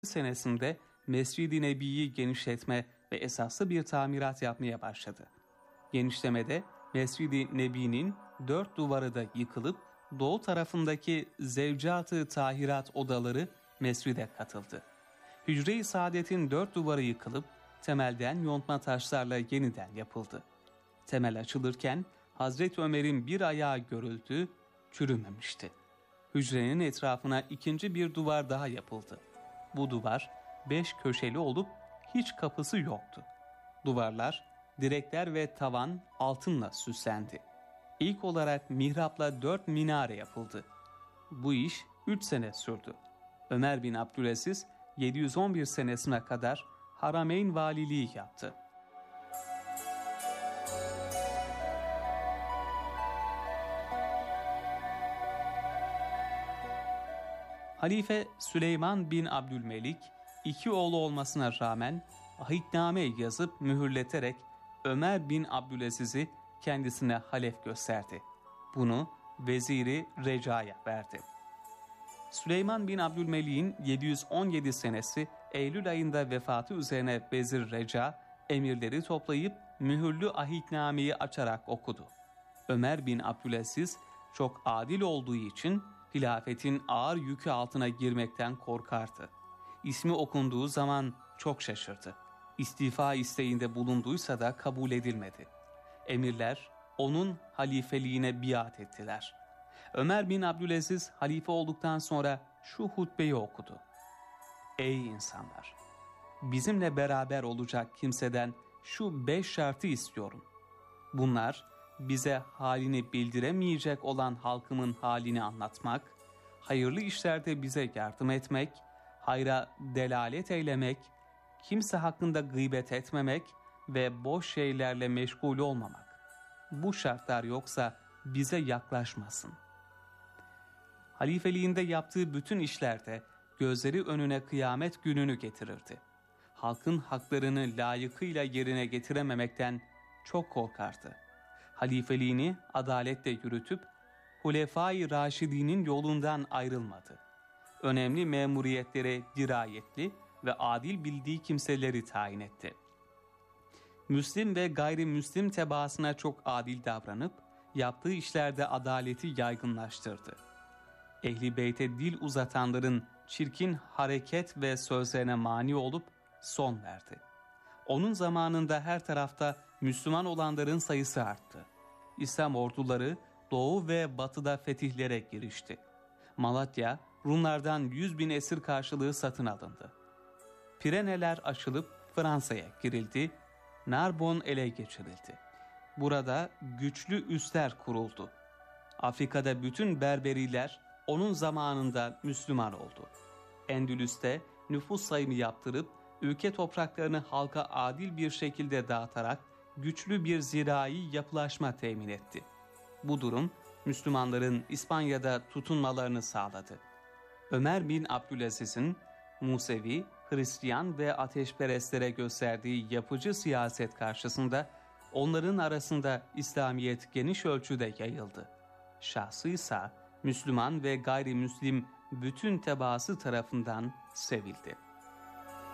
senesinde Mescid-i Nebi'yi genişletme ve esaslı bir tamirat yapmaya başladı. Genişlemede Mescid-i Nebi'nin 4 duvarı da yıkılıp doğu tarafındaki Zevcat-ı Tahirat odaları mescide katıldı. Hücre-i Saadet'in 4 duvarı yıkılıp temelden yontma taşlarla yeniden yapıldı. Temel açılırken Hazreti Ömer'in bir ayağı görüldü, çürümemişti. Hücrenin etrafına ikinci bir duvar daha yapıldı. Bu duvar 5 köşeli olup hiç kapısı yoktu. Duvarlar, direkler ve tavan altınla süslendi. İlk olarak mihrapla 4 minare yapıldı. Bu iş 3 sene sürdü. Ömer bin Abdülaziz 711 senesine kadar Harameyn valiliği yaptı. Halife Süleyman bin Abdülmelik 2 oğlu olmasına rağmen ahitname yazıp mühürleterek Ömer bin Abdülaziz'i kendisine halef gösterdi. Bunu Veziri Reca'ya verdi. Süleyman bin Abdülmelik'in 717 senesi Eylül ayında vefatı üzerine Vezir Reca emirleri toplayıp mühürlü ahitnameyi açarak okudu. Ömer bin Abdülaziz çok adil olduğu için hilafetin ağır yükü altına girmekten korkardı. İsmi okunduğu zaman çok şaşırdı. İstifa isteğinde bulunduysa da kabul edilmedi. Emirler onun halifeliğine biat ettiler. Ömer bin Abdülaziz halife olduktan sonra şu hutbeyi okudu. Ey insanlar! Bizimle beraber olacak kimseden şu 5 şartı istiyorum. Bunlar bize halini bildiremeyecek olan halkımın halini anlatmak, hayırlı işlerde bize yardım etmek, hayra delalet eylemek, kimse hakkında gıybet etmemek ve boş şeylerle meşgul olmamak. Bu şartlar yoksa bize yaklaşmasın. Halifeliğinde yaptığı bütün işlerde gözleri önüne kıyamet gününü getirirdi. Halkın haklarını layıkıyla yerine getirememekten çok korkardı. Halifeliğini adaletle yürütüp Hulefai Raşidinin yolundan ayrılmadı. Önemli memuriyetlere dirayetli ve adil bildiği kimseleri tayin etti. Müslim ve gayrimüslim tebaasına çok adil davranıp yaptığı işlerde adaleti yaygınlaştırdı. Ehli beyte dil uzatanların çirkin hareket ve sözlerine mani olup son verdi. Onun zamanında her tarafta Müslüman olanların sayısı arttı. İslam orduları doğu ve batıda fetihlere girişti. Malatya, Rumlardan 100.000 esir karşılığı satın alındı. Pireneler aşılıp Fransa'ya girildi, Narbon ele geçirildi. Burada güçlü üsler kuruldu. Afrika'da bütün Berberiler onun zamanında Müslüman oldu. Endülüs'te nüfus sayımı yaptırıp ülke topraklarını halka adil bir şekilde dağıtarak güçlü bir zirai yapılaşma temin etti. Bu durum Müslümanların İspanya'da tutunmalarını sağladı. Ömer bin Abdülaziz'in Musevi, Hristiyan ve ateşperestlere gösterdiği yapıcı siyaset karşısında onların arasında İslamiyet geniş ölçüde yayıldı. Şahsıysa Müslüman ve gayrimüslim bütün tebaası tarafından sevildi.